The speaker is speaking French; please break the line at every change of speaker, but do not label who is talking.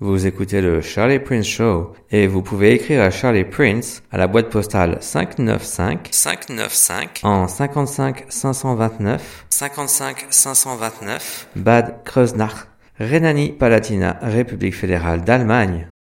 Vous écoutez le Charlie Prince Show et vous pouvez écrire à Charlie Prince à la boîte postale 595 en 55 529 Bad Kreuznach, Rhénanie-Palatinat, République fédérale d'Allemagne.